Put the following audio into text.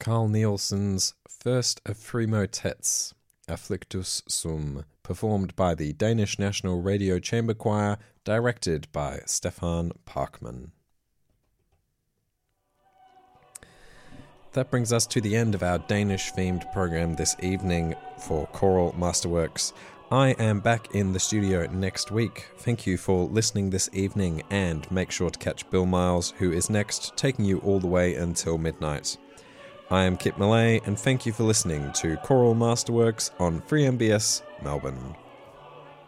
Carl Nielsen's first of three motets, Afflictus Sum, performed by the Danish National Radio Chamber Choir, directed by Stefan Parkman. That brings us to the end of our Danish-themed program this evening for Choral Masterworks. I am back in the studio next week. Thank you for listening this evening, and make sure to catch Bill Miles, who is next, taking you all the way until midnight. I am Kit Millay, and thank you for listening to Choral Masterworks on 3MBS Melbourne.